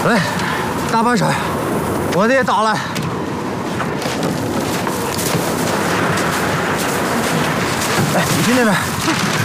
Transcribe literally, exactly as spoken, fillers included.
来，大把水，我的也倒了。哎，你去那边。